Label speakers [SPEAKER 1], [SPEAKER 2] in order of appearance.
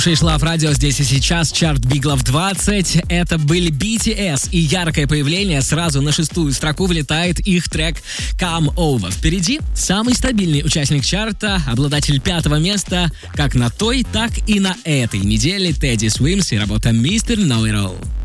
[SPEAKER 1] Лав Радио, здесь и сейчас, чарт Биглов 20. Это были BTS, и яркое появление сразу на 6-ю строку влетает их трек Come Over. Впереди самый стабильный участник чарта, обладатель 5-го места как на той, так и на этой неделе, Teddy Swims и работа Mr. Know It All.